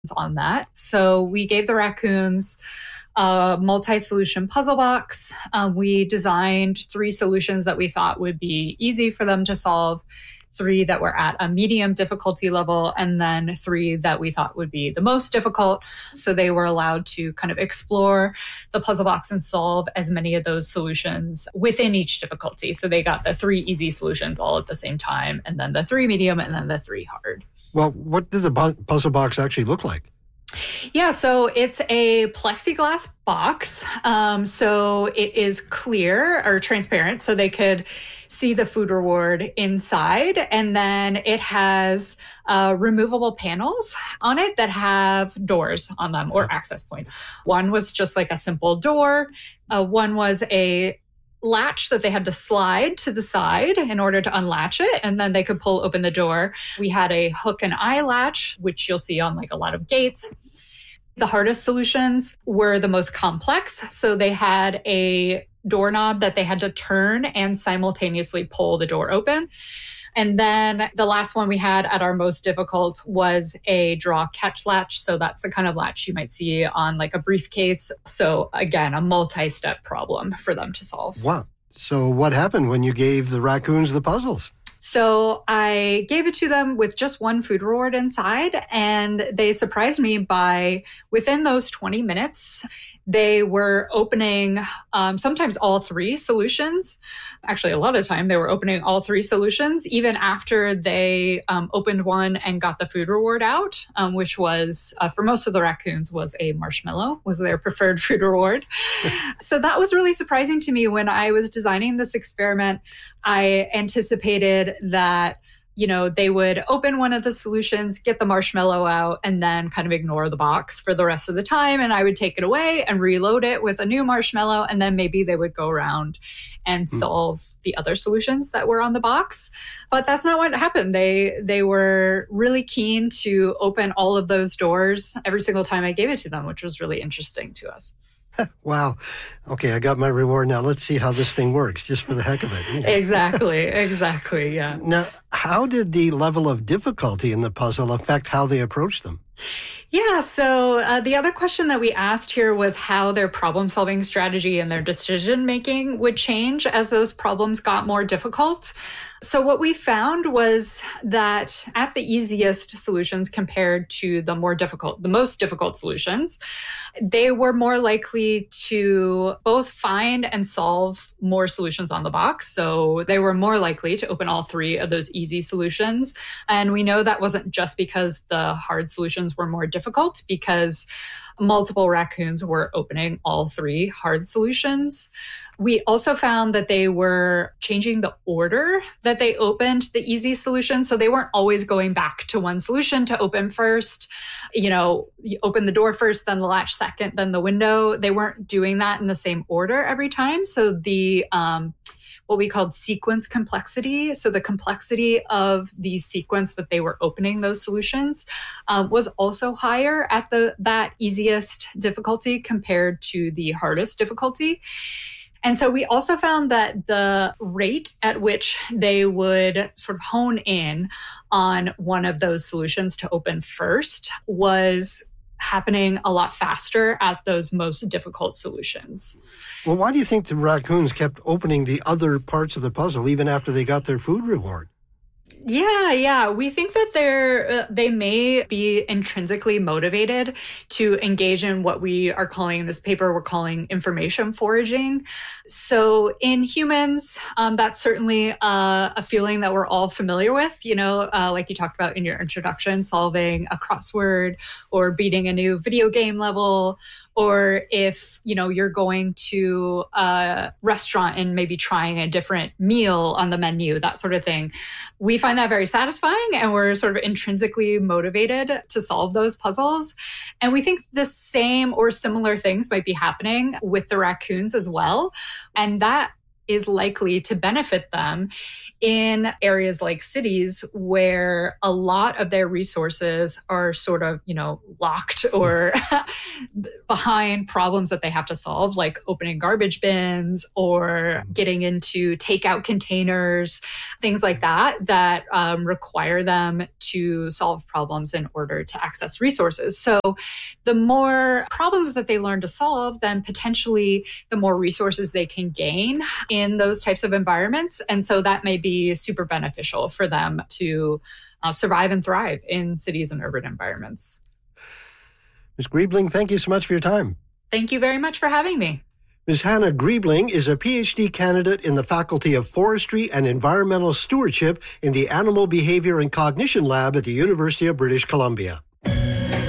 on that. So we gave the raccoons a multi-solution puzzle box. We designed 3 solutions that we thought would be easy for them to solve, 3 that were at a medium difficulty level, and then 3 that we thought would be the most difficult. So they were allowed to kind of explore the puzzle box and solve as many of those solutions within each difficulty. So they got the 3 easy solutions all at the same time, and then the 3 medium, and then the 3 hard. Well, what did the puzzle box actually look like? Yeah, so it's a plexiglass box. So it is clear or transparent, so they could see the food reward inside. And then it has removable panels on it that have doors on them or access points. One was just like a simple door. One was a latch that they had to slide to the side in order to unlatch it, and then they could pull open the door. We had a hook and eye latch, which you'll see on like a lot of gates. The hardest solutions were the most complex. So they had a doorknob that they had to turn and simultaneously pull the door open. And then the last one we had at our most difficult was a draw catch latch. So that's the kind of latch you might see on like a briefcase. So again, a multi-step problem for them to solve. Wow. So what happened when you gave the raccoons the puzzles? So I gave it to them with just 1 food reward inside, and they surprised me by within those 20 minutes, they were opening sometimes all 3 solutions. Actually, a lot of the time they were opening all 3 solutions, even after they opened one and got the food reward out, which was, for most of the raccoons, was a marshmallow, was their preferred food reward. So that was really surprising to me. When I was designing this experiment, I anticipated that they would open one of the solutions, get the marshmallow out, and then kind of ignore the box for the rest of the time. And I would take it away and reload it with a new marshmallow. And then maybe they would go around and solve the other solutions that were on the box. But that's not what happened. They were really keen to open all of those doors every single time I gave it to them, which was really interesting to us. Wow. Okay, I got my reward now. Let's see how this thing works, just for the heck of it. Yeah. Exactly, yeah. Now, how did the level of difficulty in the puzzle affect how they approached them? Yeah, so the other question that we asked here was how their problem-solving strategy and their decision-making would change as those problems got more difficult. So what we found was that at the easiest solutions compared to the most difficult solutions, they were more likely to both find and solve more solutions on the box. So they were more likely to open all 3 of those easy solutions. And we know that wasn't just because the hard solutions were more difficult, because multiple raccoons were opening all 3 hard solutions. We also found that they were changing the order that they opened the easy solution. So they weren't always going back to one solution to open first. You open the door first, then the latch second, then the window. They weren't doing that in the same order every time. So the what we called sequence complexity. So the complexity of the sequence that they were opening those solutions was also higher at that easiest difficulty compared to the hardest difficulty. And so we also found that the rate at which they would sort of hone in on one of those solutions to open first was happening a lot faster at those most difficult solutions. Well, why do you think the raccoons kept opening the other parts of the puzzle even after they got their food reward? Yeah. We think that they may be intrinsically motivated to engage in what we are calling in this paper, we're calling information foraging. So in humans, that's certainly a feeling that we're all familiar with, like you talked about in your introduction, solving a crossword or beating a new video game level, or if, you're going to a restaurant and maybe trying a different meal on the menu, that sort of thing. We find that very satisfying, and we're sort of intrinsically motivated to solve those puzzles. And we think the same or similar things might be happening with the raccoons as well. And that is likely to benefit them in areas like cities where a lot of their resources are sort of, locked or behind problems that they have to solve, like opening garbage bins or getting into takeout containers, things like that require them to solve problems in order to access resources. So the more problems that they learn to solve, then potentially the more resources they can gain in those types of environments. And so that may be super beneficial for them to survive and thrive in cities and urban environments. Ms. Griebling, thank you so much for your time. Thank you very much for having me. Ms. Hannah Griebling is a PhD candidate in the Faculty of Forestry and Environmental Stewardship in the Animal Behavior and Cognition Lab at the University of British Columbia.